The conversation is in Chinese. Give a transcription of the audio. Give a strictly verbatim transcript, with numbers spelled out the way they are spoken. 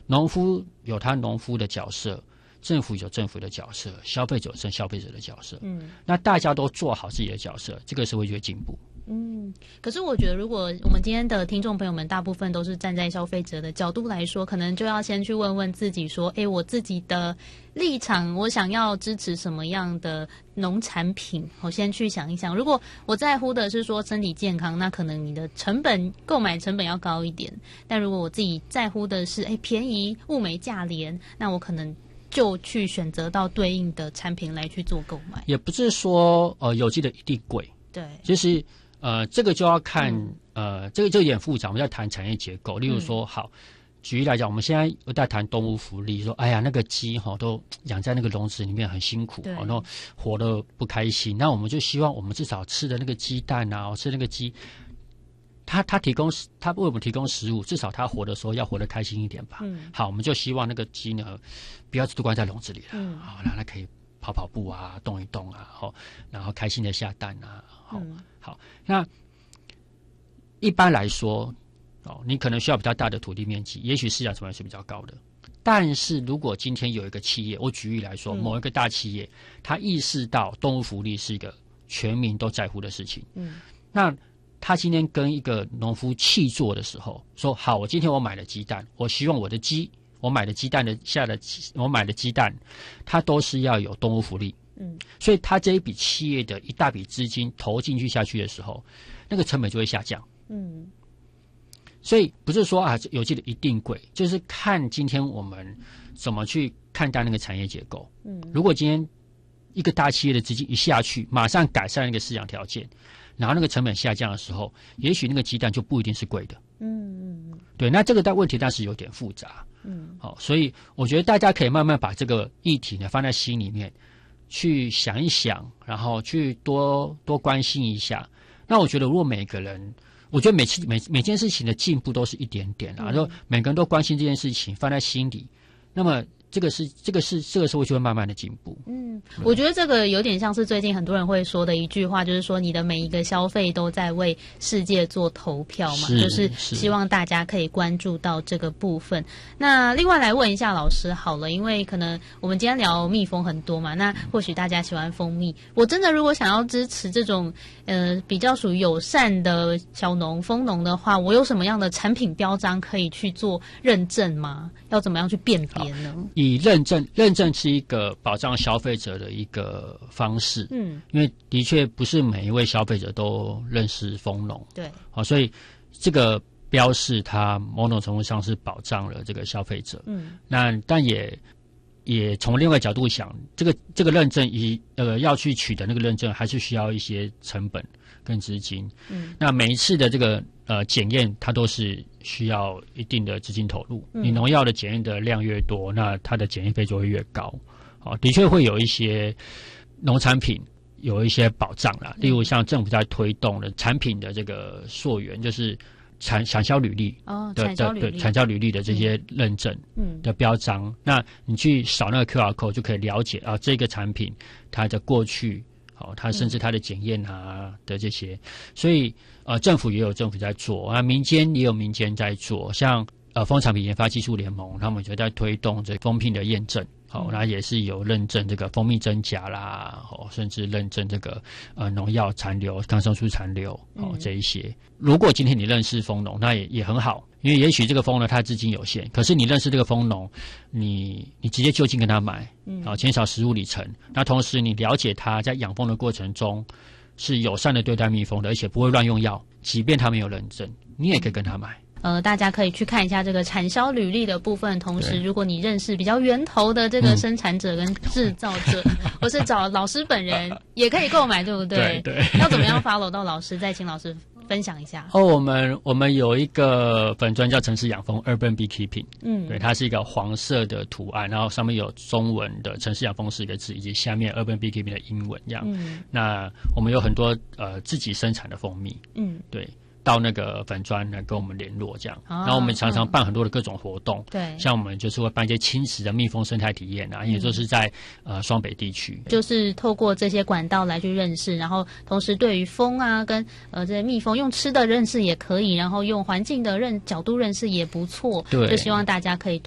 农夫有他农夫的角色，政府有政府的角色，消费者有消费者的角色。嗯，那大家都做好自己的角色，这个社会就会进步。 嗯，可是我觉得，如果我们今天的听众朋友们大部分都是站在消费者的角度来说，可能就要先去问问自己说，哎，我自己的立场，我想要支持什么样的农产品？我先去想一想。如果我在乎的是说身体健康，那可能你的成本购买成本要高一点。但如果我自己在乎的是，哎，便宜、物美价廉，那我可能就去选择到对应的产品来去做购买。 也不是说呃有机的一定贵， 对， 其实。呃，这个就要看，嗯、呃，这个就有点复杂。我们要谈产业结构，例如说，好，举例来讲，我们现在在谈动物福利，说，哎呀，那个鸡哈都养在那个笼子里面很辛苦，然后活得不开心。那我们就希望我们至少吃的那个鸡蛋啊，吃那个鸡，它它提供它为我们提供食物，至少它活的时候要活得开心一点吧。嗯，好，我们就希望那个鸡呢，不要只关在笼子里了，嗯，好，让它可以跑跑步啊，动一动啊，好，然后开心的下蛋啊，好。嗯好，那一般来说，哦，你可能需要比较大的土地面积，也许市场成本是比较高的。但是如果今天有一个企业，我举例来说，嗯、某一个大企业，他意识到动物福利是一个全民都在乎的事情，嗯，那他今天跟一个农夫契作的时候，说好，我今天我买了鸡蛋，我希望我的鸡，我买的鸡蛋的下的，我买的鸡蛋，它都是要有动物福利。嗯，所以他这一笔企业的一大笔资金投进去下去的时候，那个成本就会下降。嗯，所以不是说啊有机的一定贵，就是看今天我们怎么去看待那个产业结构。嗯，如果今天一个大企业的资金一下去，马上改善那个市场条件，然后那个成本下降的时候，也许那个鸡蛋就不一定是贵的。嗯嗯，对，那这个的问题但是有点复杂。嗯，好，所以我觉得大家可以慢慢把这个议题呢放在心里面。去想一想，然后去多多关心一下。那我觉得，如果每个人，我觉得每次每每件事情的进步都是一点点啦，然后、嗯、每个人都关心这件事情，放在心里，那么这个是这个是这个社会就会慢慢的进步。 嗯，我觉得这个有点像是最近很多人会说的一句话，就是说你的每一个消费都在为世界做投票嘛，是就是希望大家可以关注到这个部分。那另外来问一下老师好了，因为可能我们今天聊蜜蜂很多嘛，那或许大家喜欢蜂蜜，我真的如果想要支持这种呃比较属于友善的小农蜂农的话，我有什么样的产品标章可以去做认证吗？要怎么样去辨别呢？ 以认证，认证是一个保障消费者的一个方式。嗯，因为的确不是每一位消费者都认识蜂农。 对， 好，所以这个标示它某种程度上是保障了这个消费者。嗯，那但也也从另外角度想，这个这个认证以呃要去取得那个认证，还是需要一些成本跟资金。嗯，那每一次的这个呃检验，它都是需要一定的资金投入。嗯、你农药的检验的量越多，那它的检验费就会越高。好，的确会有一些农产品有一些保障啦，例如像政府在推动的产品的这个溯源，就是产产销履历哦， 的产销履历对产销履历的这些认证的标章，嗯、那你去扫那个 Q R code 就可以了解啊，这个产品它的过去，好，它甚至它的检验啊的这些，所以呃，政府也有政府在做啊，民间也有民间在做，像呃蜂产品研发技术联盟，他们就在推动这蜂品的验证。好，那也是有认证这个蜂蜜真假啦，哦，甚至认证这个呃农药残留、抗生素残留，哦，这一些。如果今天你认识蜂农，那也也很好，因为也许这个蜂呢它资金有限，可是你认识这个蜂农，你你直接就近跟他买，嗯，啊，减少食物里程。那同时你了解他在养蜂的过程中是友善的对待蜜蜂的，而且不会乱用药，即便他没有认证，你也可以跟他买。 呃，大家可以去看一下这个产销履历的部分。同时，如果你认识比较源头的这个生产者跟制造者，嗯、或是找老师本人，也可以购买，对不对？ 对对。 要怎么样 follow 到老师？再请老师分享一下。 哦，我们我们有一个粉专叫城市养蜂 Urban Beekeeping， 嗯，对，它是一个黄色的图案，然后上面有中文的城市养蜂四个字，以及下面 Urban Beekeeping 的英文这样。嗯，那我们有很多呃自己生产的蜂蜜，嗯，对。到那个粉专来跟我们联络，这样，哦、然后我们常常办很多的各种活动，对、嗯，像我们就是会办一些亲子的蜜蜂生态体验啊，嗯、也就是在呃双北地区， 就是透过这些管道来去认识，然后同时对于蜂啊跟呃这些蜜蜂用吃的认识也可以，然后用环境的认角度认识也不错，对，就希望大家可以。